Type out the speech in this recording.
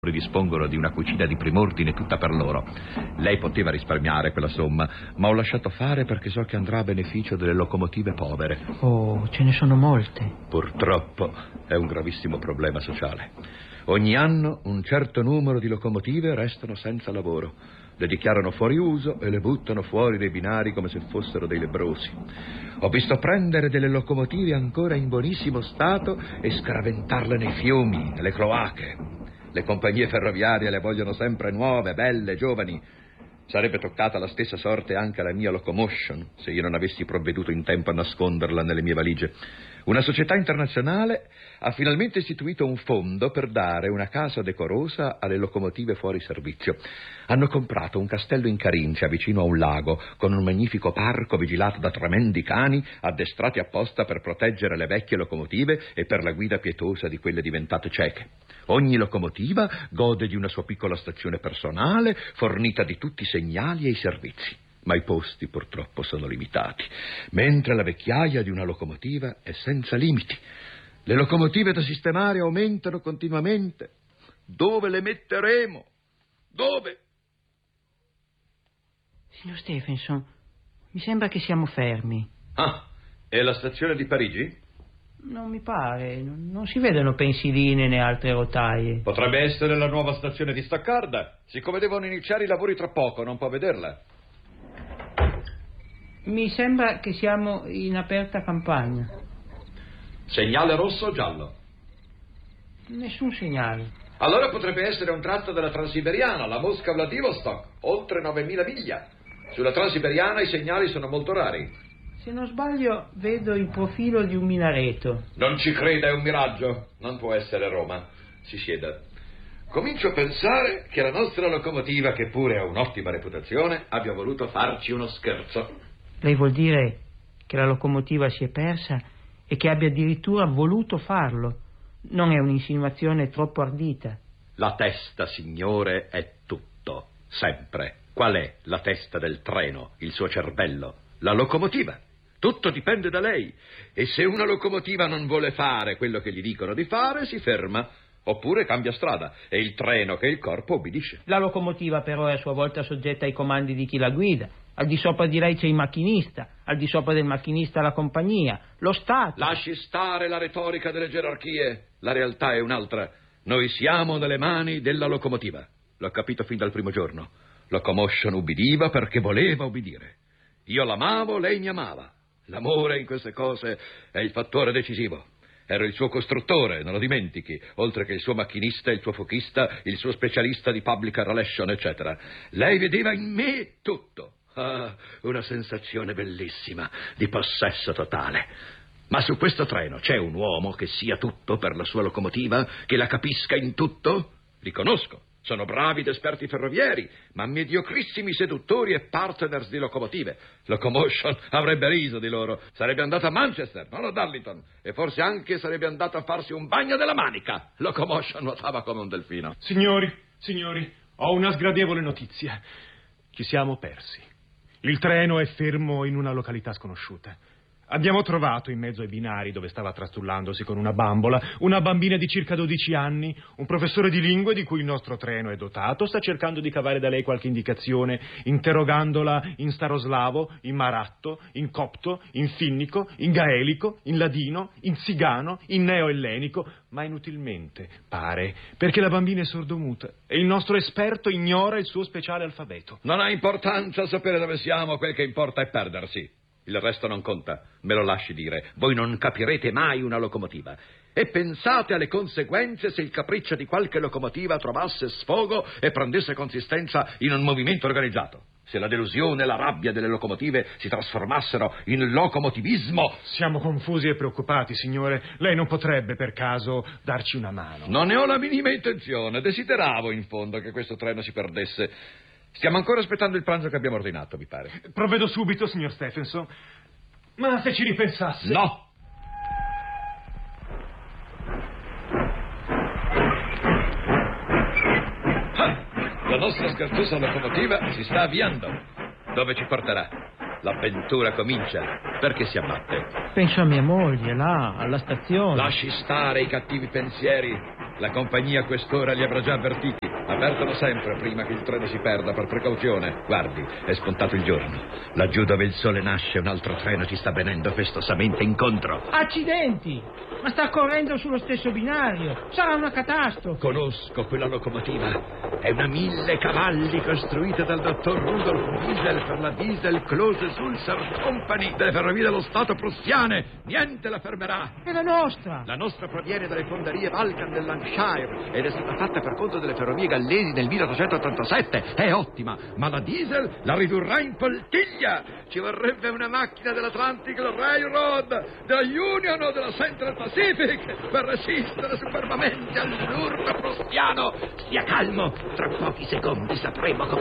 dispongono di una cucina di prim'ordine tutta per loro. Lei poteva risparmiare quella somma, ma ho lasciato fare perché so che andrà a beneficio delle locomotive povere. Oh, ce ne sono molte. Purtroppo è un gravissimo problema sociale. Ogni anno un certo numero di locomotive restano senza lavoro. Le dichiarano fuori uso e le buttano fuori dai binari come se fossero dei lebbrosi. Ho visto prendere delle locomotive ancora in buonissimo stato e scaraventarle nei fiumi, nelle cloache. Le compagnie ferroviarie le vogliono sempre nuove, belle, giovani. Sarebbe toccata la stessa sorte anche alla mia locomotion se io non avessi provveduto in tempo a nasconderla nelle mie valigie. Una società internazionale ha finalmente istituito un fondo per dare una casa decorosa alle locomotive fuori servizio. Hanno comprato un castello in Carincia vicino a un lago con un magnifico parco vigilato da tremendi cani addestrati apposta per proteggere le vecchie locomotive e per la guida pietosa di quelle diventate cieche. Ogni locomotiva gode di una sua piccola stazione personale fornita di tutti i segnali e i servizi. Ma i posti purtroppo sono limitati, mentre la vecchiaia di una locomotiva è senza limiti. Le locomotive da sistemare aumentano continuamente. Dove le metteremo? Dove? Signor Stephenson, mi sembra che siamo fermi. Ah, è la stazione di Parigi? Non mi pare, non si vedono pensiline né altre rotaie. Potrebbe essere la nuova stazione di Staccarda. Siccome devono iniziare i lavori tra poco, non può vederla. Mi sembra che siamo in aperta campagna. Segnale rosso o giallo? Nessun segnale. Allora potrebbe essere un tratto della Transiberiana, la Mosca-Vladivostok, oltre 9.000 miglia. Sulla Transiberiana i segnali sono molto rari. Se non sbaglio, vedo il profilo di un minareto. Non ci creda, è un miraggio. Non può essere Roma. Si sieda. Comincio a pensare che la nostra locomotiva, che pure ha un'ottima reputazione, abbia voluto farci uno scherzo. Lei vuol dire che la locomotiva si è persa e che abbia addirittura voluto farlo? Non è un'insinuazione troppo ardita? La testa, signore, è tutto, sempre. Qual è la testa del treno, il suo cervello? La locomotiva. Tutto dipende da lei. E se una locomotiva non vuole fare quello che gli dicono di fare, si ferma. Oppure cambia strada e il treno che il corpo obbedisce. La locomotiva però è a sua volta soggetta ai comandi di chi la guida. Al di sopra di lei c'è il macchinista, al di sopra del macchinista la compagnia, lo Stato. Lasci stare la retorica delle gerarchie. La realtà è un'altra. Noi siamo nelle mani della locomotiva. L'ho capito fin dal primo giorno. Locomotion ubbidiva perché voleva ubbidire. Io l'amavo, lei mi amava. L'amore in queste cose è il fattore decisivo. Ero il suo costruttore, non lo dimentichi, oltre che il suo macchinista, il suo fuochista, il suo specialista di public relation, eccetera. Lei vedeva in me tutto. Ah, una sensazione bellissima, di possesso totale. Ma su questo treno c'è un uomo che sia tutto per la sua locomotiva, che la capisca in tutto? Li conosco. Sono bravi ed esperti ferrovieri, ma mediocrissimi seduttori e partners di locomotive. Locomotion avrebbe riso di loro. Sarebbe andata a Manchester, non a Darlington. E forse anche sarebbe andata a farsi un bagno della manica. Locomotion nuotava come un delfino. Signori, ho una sgradevole notizia. Ci siamo persi. Il treno è fermo in una località sconosciuta. Abbiamo trovato in mezzo ai binari, dove stava trastullandosi con una bambola, una bambina di circa 12 anni. Un professore di lingue di cui il nostro treno è dotato sta cercando di cavare da lei qualche indicazione, interrogandola in staroslavo, in maratto, in copto, in finnico, in gaelico, in ladino, in zigano, in neoellenico, ma inutilmente, pare, perché la bambina è sordomuta e il nostro esperto ignora il suo speciale alfabeto. Non ha importanza sapere dove siamo, quel che importa è perdersi. Il resto non conta, me lo lasci dire. Voi non capirete mai una locomotiva. E pensate alle conseguenze se il capriccio di qualche locomotiva trovasse sfogo e prendesse consistenza in un movimento organizzato. Se la delusione e la rabbia delle locomotive si trasformassero in locomotivismo. Siamo confusi e preoccupati, signore. Lei non potrebbe, per caso, darci una mano? Non ne ho la minima intenzione. Desideravo, in fondo, che questo treno si perdesse. Stiamo ancora aspettando il pranzo che abbiamo ordinato, mi pare. Provvedo subito, signor Stephenson. Ma se ci ripensasse... No! La nostra scherzosa locomotiva si sta avviando. Dove ci porterà? L'avventura comincia. Perché si abbatte? Penso a mia moglie, là, alla stazione. Lasci stare i cattivi pensieri. La compagnia a quest'ora li avrà già avvertiti. Avvertono sempre prima che il treno si perda, per precauzione. Guardi, è spuntato il giorno. Laggiù dove il sole nasce un altro treno ci sta venendo festosamente incontro. Accidenti! Ma sta correndo sullo stesso binario. Sarà una catastrofe. Conosco quella locomotiva. È una 1000 cavalli costruita dal dottor Rudolf Diesel per la Diesel Close Sulzer Company delle ferrovie dello Stato prussiane. Niente la fermerà. È la nostra. La nostra proviene dalle fonderie Vulcan del Lancashire ed è stata fatta per conto delle ferrovie gallesi nel 1887. È ottima, ma la Diesel la ridurrà in poltiglia. Ci vorrebbe una macchina dell'Atlantic Railroad, della Union o della Central Pacific per resistere superbamente all'urto prussiano. Stia calmo, tra pochi secondi sapremo come